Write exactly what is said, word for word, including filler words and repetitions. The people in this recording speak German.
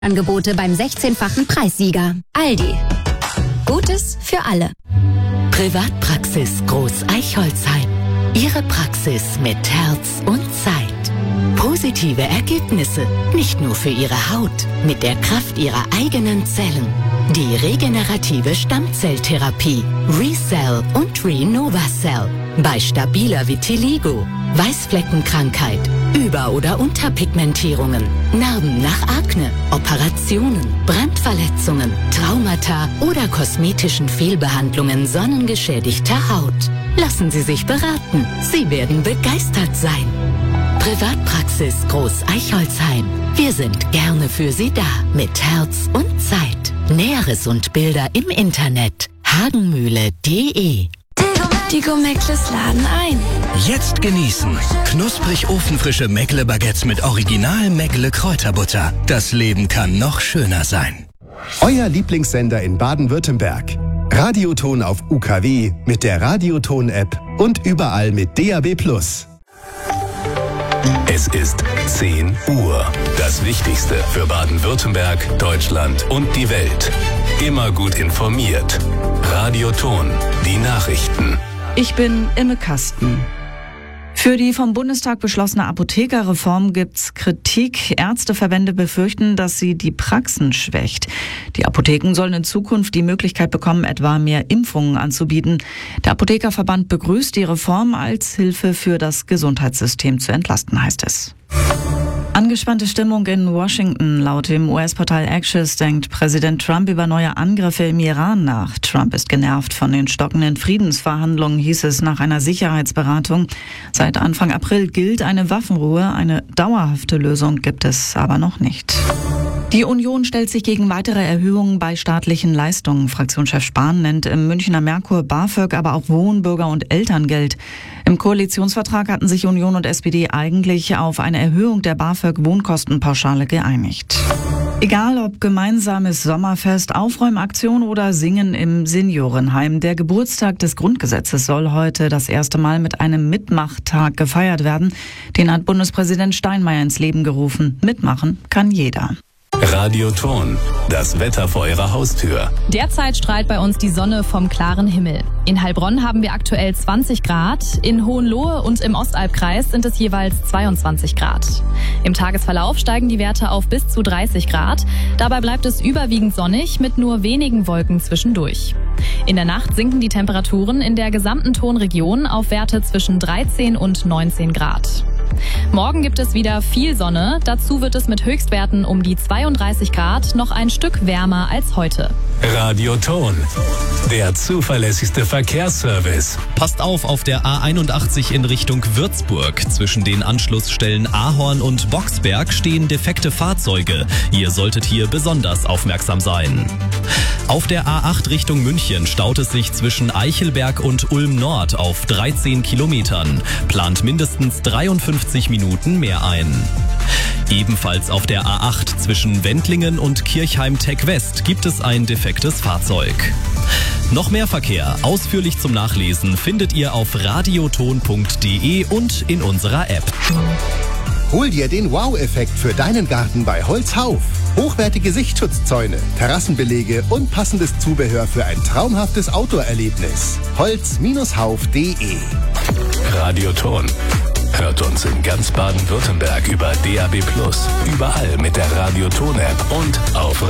Angebote beim sechzehnfachen Preissieger. Aldi. Gutes für alle. Privatpraxis Groß Eichholzheim. Ihre Praxis mit Herz und Zeit. Positive Ergebnisse, nicht nur für Ihre Haut, mit der Kraft Ihrer eigenen Zellen. Die regenerative Stammzelltherapie ReCell und RenovaCell. Bei stabiler Vitiligo, Weißfleckenkrankheit, Über- oder Unterpigmentierungen, Narben nach Akne, Operationen, Brandverletzungen, Traumata oder kosmetischen Fehlbehandlungen sonnengeschädigter Haut. Lassen Sie sich beraten. Sie werden begeistert sein. Privatpraxis Groß Eichholzheim. Wir sind gerne für Sie da. Mit Herz und Zeit. Näheres und Bilder im Internet. hagenmühle punkt de. Die Go-Meckles laden ein. Jetzt genießen. Knusprig ofenfrische Meckle-Baguettes mit Original Meckle-Kräuterbutter. Das Leben kann noch schöner sein. Euer Lieblingssender in Baden-Württemberg. Radioton auf U K W mit der Radioton-App und überall mit D A B plus. Es ist zehn Uhr. Das Wichtigste für Baden-Württemberg, Deutschland und die Welt. Immer gut informiert. Radioton. Die Nachrichten. Ich bin Imme Kasten. Für die vom Bundestag beschlossene Apothekerreform gibt's Kritik. Ärzteverbände befürchten, dass sie die Praxen schwächt. Die Apotheken sollen in Zukunft die Möglichkeit bekommen, etwa mehr Impfungen anzubieten. Der Apothekerverband begrüßt die Reform als Hilfe für das Gesundheitssystem zu entlasten, heißt es. Angespannte Stimmung in Washington. Laut dem U S-Portal Axios denkt Präsident Trump über neue Angriffe im Iran nach. Trump ist genervt von den stockenden Friedensverhandlungen, hieß es nach einer Sicherheitsberatung. Seit Anfang April gilt eine Waffenruhe. Eine dauerhafte Lösung gibt es aber noch nicht. Die Union stellt sich gegen weitere Erhöhungen bei staatlichen Leistungen. Fraktionschef Spahn nennt im Münchner Merkur BAföG, aber auch Wohnbürger- und Elterngeld. Im Koalitionsvertrag hatten sich Union und S P D eigentlich auf eine Erhöhung der BAföG-Wohnkostenpauschale geeinigt. Egal ob gemeinsames Sommerfest, Aufräumaktion oder Singen im Seniorenheim, der Geburtstag des Grundgesetzes soll heute das erste Mal mit einem Mitmachtag gefeiert werden. Den hat Bundespräsident Steinmeier ins Leben gerufen. Mitmachen kann jeder. Radioton. Das Wetter vor Ihrer Haustür. Derzeit strahlt bei uns die Sonne vom klaren Himmel. In Heilbronn haben wir aktuell zwanzig Grad. In Hohenlohe und im Ostalbkreis sind es jeweils zweiundzwanzig Grad. Im Tagesverlauf steigen die Werte auf bis zu dreißig Grad. Dabei bleibt es überwiegend sonnig mit nur wenigen Wolken zwischendurch. In der Nacht sinken die Temperaturen in der gesamten Tonregion auf Werte zwischen dreizehn und neunzehn Grad. Morgen gibt es wieder viel Sonne. Dazu wird es mit Höchstwerten um die zweiunddreißig Grad noch ein Stück wärmer als heute. Radioton. Der zuverlässigste Verkehrsservice. Passt auf auf der A einundachtzig in Richtung Würzburg. Zwischen den Anschlussstellen Ahorn und Boxberg stehen defekte Fahrzeuge. Ihr solltet hier besonders aufmerksam sein. Auf der A acht Richtung München staut es sich zwischen Eichelberg und Ulm Nord auf dreizehn Kilometern. Plant mindestens dreiundfünfzig Minuten mehr ein. Ebenfalls auf der A acht zwischen Wendlingen und Kirchheim-Tech West gibt es ein defektes Fahrzeug. Noch mehr Verkehr, ausführlich zum Nachlesen, findet ihr auf radioton punkt de und in unserer App. Hol dir den Wow-Effekt für deinen Garten bei Holzhauf. Hochwertige Sichtschutzzäune, Terrassenbelege und passendes Zubehör für ein traumhaftes Outdoor-Erlebnis. holz Hauf punkt de. Radioton. Hört uns in ganz Baden-Württemberg über D A B plus, überall mit der Radioton-App und auf